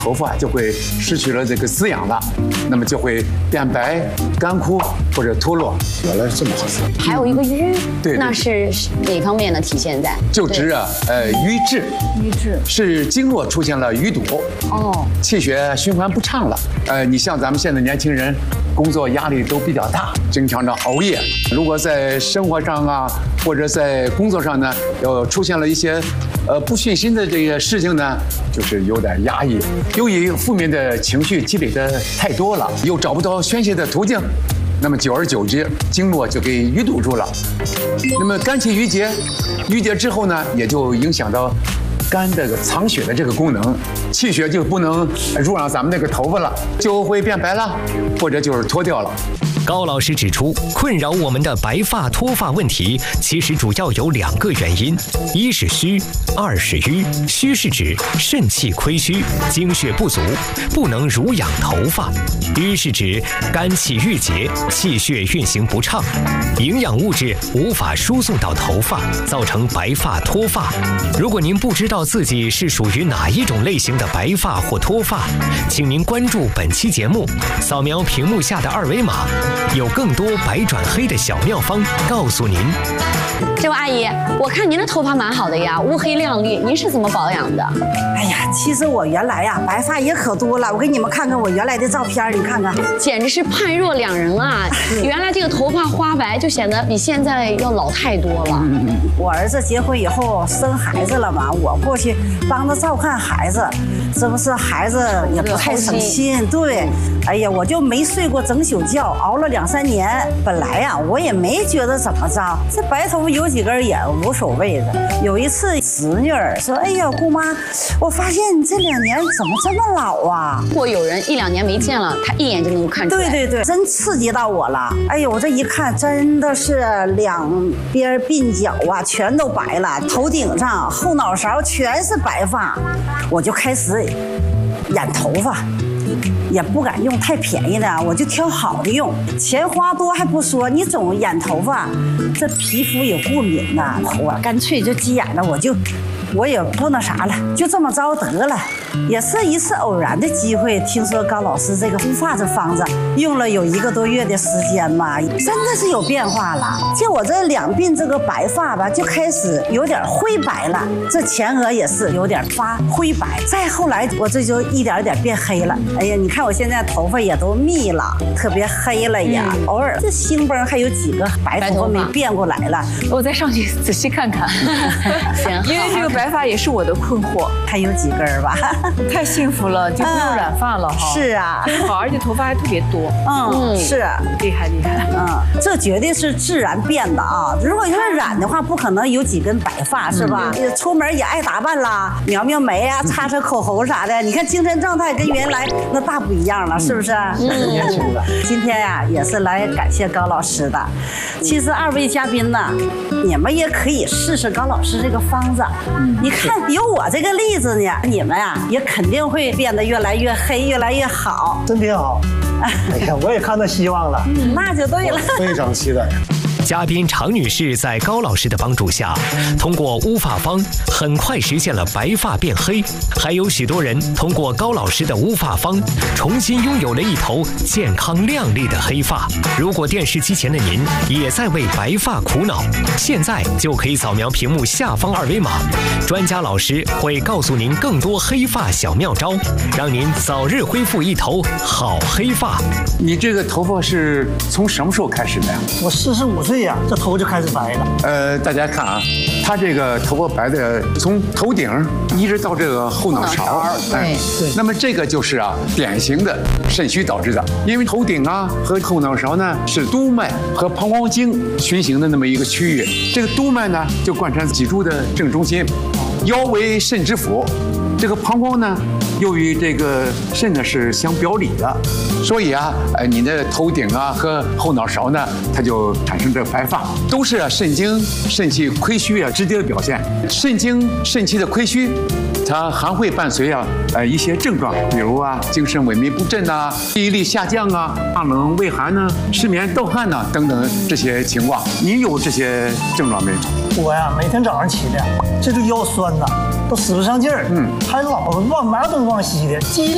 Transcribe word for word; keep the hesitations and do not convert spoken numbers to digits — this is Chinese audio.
头发就会失去了这个滋养了，那么就会变白、干枯或者脱落。 原来是这么回事。 还有一个瘀， 对， 那是哪方面的体现在？ 就指啊，呃，瘀滞。 瘀滞是经络出现了淤堵，哦，气血循环不畅了。呃，你像咱们现在年轻人，工作压力都比较大，经常的熬夜。如果在生活上啊，或者在工作上呢，又出现了一些呃不顺心的这个事情呢，就是有点压抑。由于负面的情绪积累的太多了，又找不到宣泄的途径，那么久而久之，经络就给淤堵住了。那么肝气郁结，郁结之后呢，也就影响到肝这个藏血的这个功能，气血就不能入上咱们那个头发了，就会变白了，或者就是脱掉了。 高老师指出，困扰我们的白发脱发问题，其实主要有两个原因：一是虚，二是瘀。虚是指肾气亏虚，精血不足，不能濡养头发；瘀是指肝气郁结，气血运行不畅，营养物质无法输送到头发，造成白发脱发。如果您不知道自己是属于哪一种类型的白发或脱发，请您关注本期节目，扫描屏幕下的二维码。有更多白转黑的小妙方告诉您。 这位阿姨，我看您的头发蛮好的呀，乌黑亮丽，您是怎么保养的？ 哎呀，其实我原来呀白发也可多了，我给你们看看我原来的照片，你看看， 简直是判若两人啊！原来这个头发花白就显得比现在要老太多了。 我儿子结婚以后生孩子了嘛，我过去帮他照看孩子，这不是孩子也不太省心，对，哎呀，我就没睡过整宿觉，熬了两三年。本来呀，我也没觉得怎么着，这白头发有几根也无所谓的。有一次侄女儿说：“哎呀，姑妈，我发现你这两年怎么这么老啊？” 如果有人一两年没见了，他一眼就能够看出来。 对对对，真刺激到我了。哎呦，我这一看真的是两边鬓角啊全都白了，头顶上、后脑勺全是白发，我就开始染头发。也不敢用太便宜的，我就挑好的用。钱花多还不说，你总染头发，这皮肤也过敏呐。我干脆就急眼了，我就我也不那啥了，就这么着得了。也是一次偶然的机会，听说高老师这个护发这方子用了有一个多月的时间嘛，真的是有变化了。就我这两鬓这个白发吧，就开始有点灰白了，这前额也是有点发灰白。再后来我这就一点点变黑了。哎呀，你看我现在头发也都密了，特别黑了呀。嗯、偶尔这星崩还有几个白头发没变过来了， 我再上去仔细看看。 行， 因为这个白发也是我的困惑， 还有几根吧。 太幸福了，就不用染发了哈。 是啊， 真好，而且头发还特别多。 嗯，是厉害厉害。 嗯，这绝对是自然变的啊！如果要是染的话，不可能有几根白发，是吧？出门也爱打扮啦，描描眉啊，擦擦口红啥的。你看精神状态跟原来那大不一样了，是不是？ 年轻了。 今天呀，也是来感谢高老师的。其实二位嘉宾呢，你们也可以试试高老师这个方子。你看有我这个例子呢，你们呀也肯定会变得越来越黑，越来越好。 真挺好。哎呀，我也看到希望了。 嗯，那就对了。 非常期待。 嘉宾常女士在高老师的帮助下，通过乌发方很快实现了白发变黑，还有许多人通过高老师的乌发方，重新拥有了一头健康亮丽的黑发。如果电视机前的您也在为白发苦恼，现在就可以扫描屏幕下方二维码，专家老师会告诉您更多黑发小妙招，让您早日恢复一头好黑发。 你这个头发是从什么时候开始的呀？ 我四十五岁呀，这头就开始白了。 呃，大家看啊，他这个头发白的，从头顶一直到这个后脑勺， 对对。 那么这个就是啊，典型的肾虚导致的，因为头顶啊和后脑勺呢是督脉和膀胱经循行的那么一个区域，这个督脉呢就贯穿脊柱的正中心，腰为肾之府，这个膀胱呢又与这个肾呢是相表里的，所以啊，呃，你的头顶啊和后脑勺呢，它就产生这白发，都是啊肾精肾气亏虚啊直接的表现。肾精肾气的亏虚，它还会伴随啊呃一些症状，比如啊精神萎靡不振呐、记忆力下降啊、怕冷畏寒呢、失眠盗汗呐等等这些情况。你有这些症状没？ 我呀，每天早上起来，这就腰酸呐，都使不上劲儿，嗯，还老往哪东往西的，记忆力